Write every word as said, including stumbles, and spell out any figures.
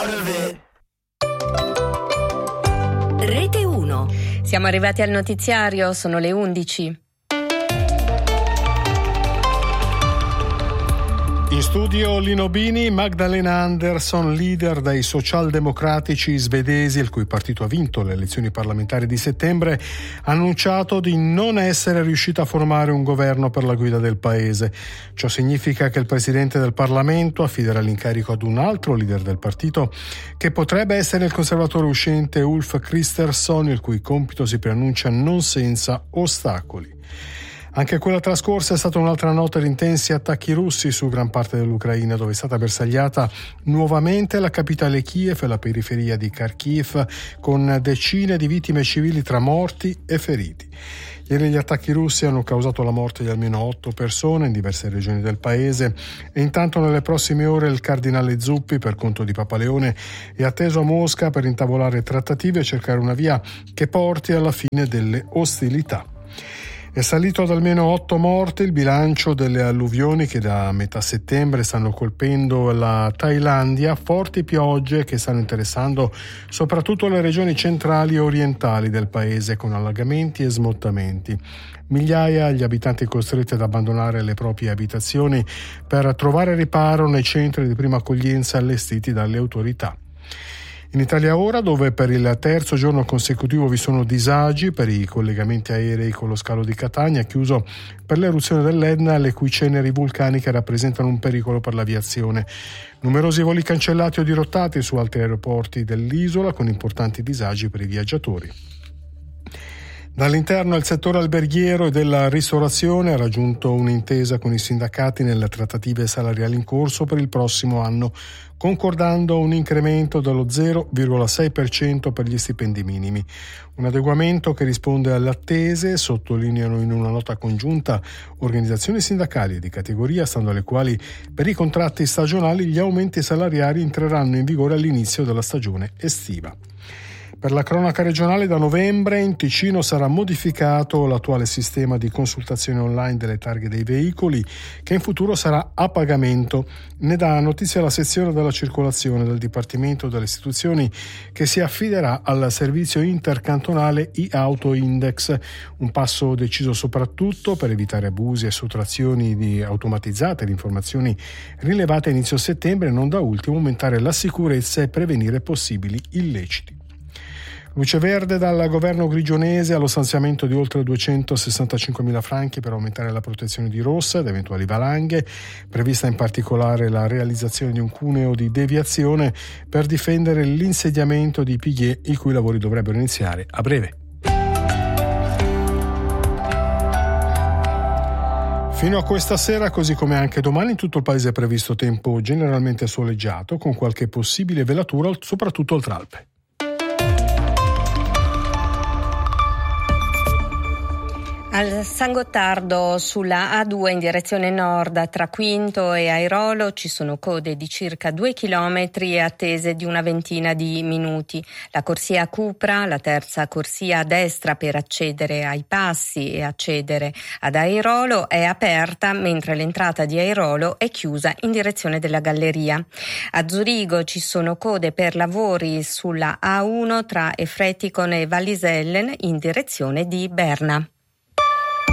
part of it. Rete uno. Siamo arrivati al notiziario, sono le undici. In studio Lino Bini, Magdalena Andersson, leader dei socialdemocratici svedesi, il cui partito ha vinto le elezioni parlamentari di settembre, ha annunciato di non essere riuscita a formare un governo per la guida del paese. Ciò significa che il presidente del Parlamento affiderà l'incarico ad un altro leader del partito, che potrebbe essere il conservatore uscente Ulf Kristersson, il cui compito si preannuncia non senza ostacoli. Anche quella trascorsa è stata un'altra notte di intensi attacchi russi su gran parte dell'Ucraina, dove è stata bersagliata nuovamente la capitale Kiev e la periferia di Kharkiv, con decine di vittime civili tra morti e feriti. Ieri gli attacchi russi hanno causato la morte di almeno otto persone in diverse regioni del paese e intanto nelle prossime ore il cardinale Zuppi, per conto di Papa Leone, è atteso a Mosca per intavolare trattative e cercare una via che porti alla fine delle ostilità. È salito ad almeno otto morti il bilancio delle alluvioni che da metà settembre stanno colpendo la Thailandia, forti piogge che stanno interessando soprattutto le regioni centrali e orientali del paese, con allagamenti e smottamenti. Migliaia gli abitanti costretti ad abbandonare le proprie abitazioni per trovare riparo nei centri di prima accoglienza allestiti dalle autorità. In Italia ora, dove per il terzo giorno consecutivo vi sono disagi per i collegamenti aerei con lo scalo di Catania, chiuso per l'eruzione dell'Etna, le cui ceneri vulcaniche rappresentano un pericolo per l'aviazione. Numerosi voli cancellati o dirottati su altri aeroporti dell'isola, con importanti disagi per i viaggiatori. Dall'interno il settore alberghiero e della ristorazione ha raggiunto un'intesa con i sindacati nelle trattative salariali in corso per il prossimo anno, concordando un incremento dello zero virgola sei per cento per gli stipendi minimi. Un adeguamento che risponde alle attese, sottolineano in una nota congiunta organizzazioni sindacali e di categoria, stando alle quali per i contratti stagionali gli aumenti salariali entreranno in vigore all'inizio della stagione estiva. Per la cronaca regionale, da novembre in Ticino sarà modificato l'attuale sistema di consultazione online delle targhe dei veicoli, che in futuro sarà a pagamento. Ne dà notizia la sezione della circolazione del Dipartimento delle Istituzioni, che si affiderà al servizio intercantonale e-Auto Index, un passo deciso soprattutto per evitare abusi e sottrazioni di automatizzate di informazioni rilevate a inizio settembre e non da ultimo aumentare la sicurezza e prevenire possibili illeciti. Luce verde dal governo grigionese allo stanziamento di oltre duecentosessantacinquemila franchi per aumentare la protezione di rosse ed eventuali valanghe, prevista in particolare la realizzazione di un cuneo di deviazione per difendere l'insediamento di pighier, i cui lavori dovrebbero iniziare a breve. Fino a questa sera, così come anche domani, in tutto il paese è previsto tempo generalmente soleggiato, con qualche possibile velatura soprattutto oltre Alpe. Al San Gottardo sulla A due in direzione nord tra Quinto e Airolo ci sono code di circa due chilometri e attese di una ventina di minuti. La corsia a Cupra, la terza corsia a destra per accedere ai passi e accedere ad Airolo, è aperta, mentre l'entrata di Airolo è chiusa in direzione della galleria. A Zurigo ci sono code per lavori sulla A uno tra Efretikon e Wallisellen in direzione di Berna.